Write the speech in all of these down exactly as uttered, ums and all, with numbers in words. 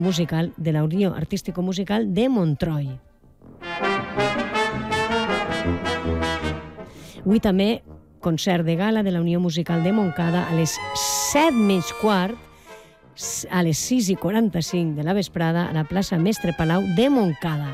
musical de la Unió Artístico-Musical de Montroi. Avui també concert de gala de la Unió Musical de Montcada a les set menys quart, a les sis i quaranta-cinc de la vesprada a la plaça Mestre Palau de Montcada.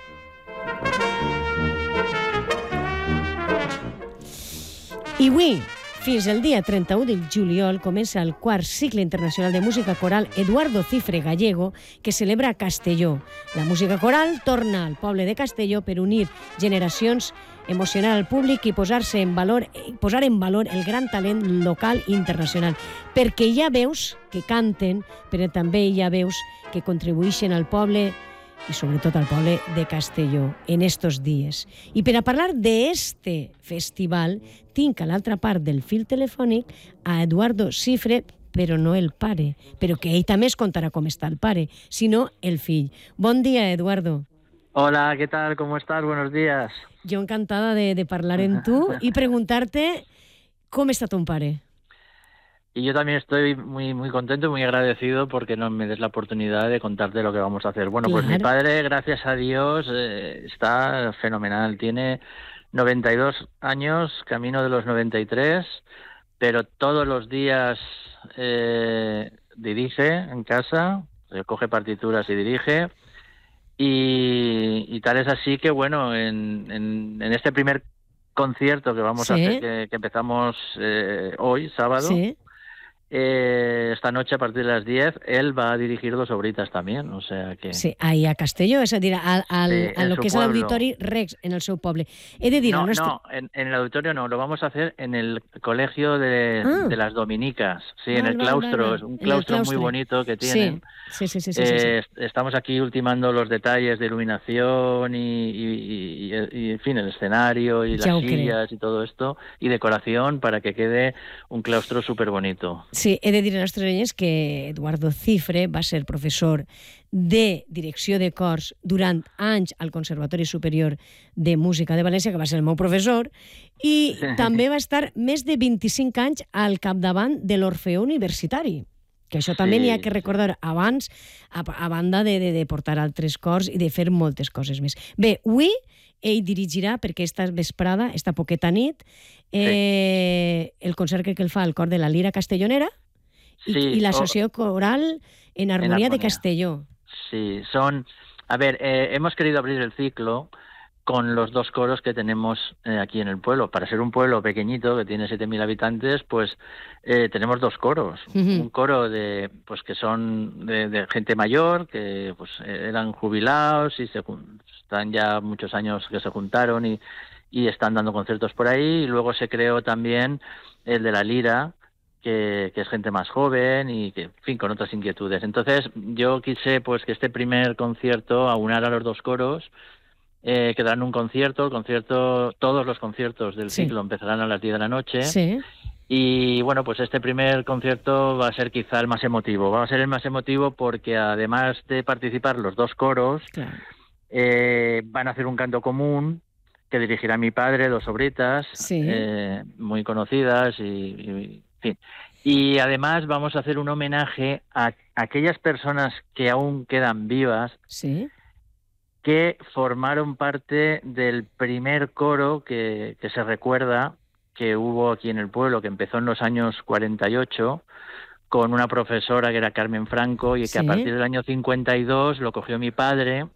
I avui, fins el dia trenta-u de juliol, comença el quart cicle internacional de música coral Eduardo Cifre Gallego, que celebra a Castelló. La música coral torna al poble de Castelló per unir generacions, emocionar al públic i posar-se en valor, posar en valor el gran talent local i internacional. Perquè hi ha veus que canten, però també hi ha veus que contribueixen al poble i sobretot al poble de Castelló en estos dies. I per a parlar d'este festival, tinc a l'altra part del fil telefònic a Eduardo Cifre, però no el pare, però que ell també es contarà com està el pare, sinó el fill. Bon dia, Eduardo. Hola, ¿qué tal? ¿Cómo estás? Buenos días. Jo encantada de, de parlar amb tu i preguntar-te com està ton pare. Y yo también estoy muy muy contento y muy agradecido porque no me des la oportunidad de contarte lo que vamos a hacer. Bueno, claro. Pues mi padre, gracias a Dios, eh, está fenomenal. Tiene noventa y dos años, camino de los noventa y tres, pero todos los días eh, dirige en casa, coge partituras y dirige. Y, y tal es así que, bueno, en, en, en este primer concierto que vamos sí. a hacer, que, que empezamos eh, hoy, sábado, sí. Eh, esta noche a partir de las diez él va a dirigir dos obritas también, o sea que... Sí, ahí a Castelló, és a dir, al, al, sí, a lo que es el Auditori Rex, en el seu poble. He de dir... No, nuestro... no, en, en el auditorio no, lo vamos a hacer en el colegio de, ah. de las Dominicas, sí, vale, en el claustro, vale, vale. Es un claustro muy bonito que tienen. Sí, sí, sí. sí, eh, sí, sí. Estamos aquí ultimando los detalles de iluminación y, y, y, y en fin, el escenario y ya las sillas creo. Y todo esto, y decoración para que quede un claustro súper bonito. Sí, he de dir als nostres oients que Eduardo Cifre va ser professor de direcció de cors durant anys al Conservatori Superior de Música de València, que va ser el meu professor, i també va estar més de vint-i-cinc anys al capdavant de l'Orfeó Universitari, que això també sí, n'hi ha que recordar abans, a, a banda de, de, de portar altres cors i de fer moltes coses més. Bé, avui ell dirigirà, perquè esta vesprada, esta poqueta nit, eh, sí. el concert que el fa al cor de la Lira Castellonera y, sí, y la Asociación Coral en Armonía, en Armonía de Castelló. Sí, son... A ver, eh, hemos querido abrir el ciclo con los dos coros que tenemos eh, aquí en el pueblo. Para ser un pueblo pequeñito que tiene siete mil habitantes, pues eh, tenemos dos coros. Uh-huh. Un coro de pues que son de, de gente mayor, que pues eran jubilados y se están ya muchos años que se juntaron y, y están dando conciertos por ahí. Y luego se creó también el de la Lira, que, que es gente más joven y que, en fin, con otras inquietudes. Entonces yo quise pues que este primer concierto aunara los dos coros. Eh, quedarán un concierto, el concierto, todos los conciertos del sí. ciclo empezarán a las diez de la noche. Sí. Y bueno, pues este primer concierto va a ser quizá el más emotivo. Va a ser el más emotivo porque además de participar los dos coros, claro. eh, van a hacer un canto común que dirigirá mi padre, dos obritas sí. eh, muy conocidas y, y, en fin. Y además vamos a hacer un homenaje a aquellas personas que aún quedan vivas. Sí. Que formaron parte del primer coro que, que se recuerda que hubo aquí en el pueblo, que empezó en los años cuarenta y ocho, con una profesora que era Carmen Franco, y que sí. a partir del año cincuenta y dos lo cogió mi padre,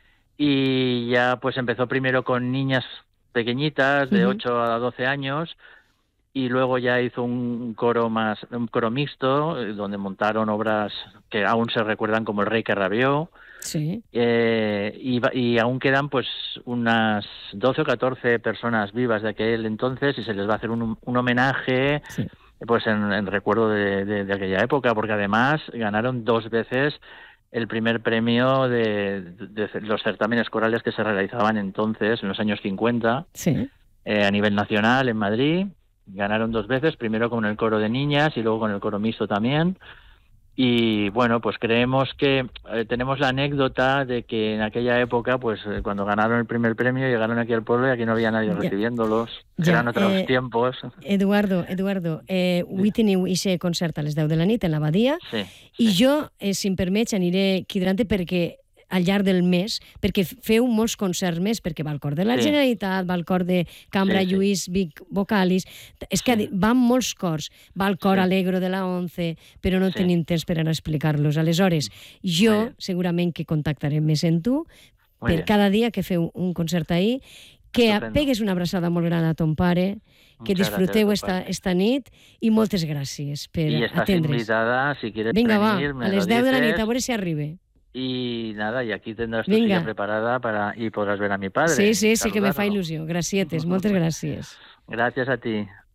y ya pues empezó primero con niñas pequeñitas, de uh-huh. ocho a doce años, y luego ya hizo un coro más, un coro mixto, donde montaron obras que aún se recuerdan como El Rey que Rabió. Sí. Eh, y, y aún quedan pues unas doce o catorce personas vivas de aquel entonces y se les va a hacer un, un homenaje sí. pues en, en recuerdo de, de, de aquella época, porque además ganaron dos veces el primer premio de, de, de los certámenes corales que se realizaban entonces, en los años cincuenta, sí. eh, a nivel nacional en Madrid. Ganaron dos veces, primero con el coro de niñas y luego con el coro mixto también. Y bueno, pues creemos que eh, tenemos la anécdota de que en aquella época, pues eh, cuando ganaron el primer premio, llegaron aquí al pueblo y aquí no había nadie Ja. recibiéndolos. Ja, Eran otros eh, tiempos. Eduardo, Eduardo, eh, avui teniu aquest concert a les deu de la nit en l'Abadia Sí, i sí. jo, eh, si em permets, aniré quidrant perquè al llarg del mes, perquè feu molts concerts més, perquè va el cor de la Sí. Generalitat, va el cor de Cambra Sí, sí. Lluís Vic Vocalis, és que Sí. van molts cors, va el cor Sí. Alegro de la ONCE, però no Sí. tenim temps per anar a explicar-los. Aleshores, Muy jo bien. segurament que contactaré més en tu Muy per bien. cada dia que feu un concert ahí, que Estupendo. pegues una abraçada molt gran a ton pare, que Muchas disfruteu gracias de tu esta, parte. esta nit i moltes gràcies per Y estás atendre's. invitada, si quieres Vinga, va, venir, me a lo les deu de la nit, dices. a veure si arribe. Y nada, y aquí tendrás tu Venga. silla preparada para y podrás ver a mi padre. Sí, sí, y sí que me fa saludarlo. il·lusió. Gracietes, moltes gràcies. Gracias a ti.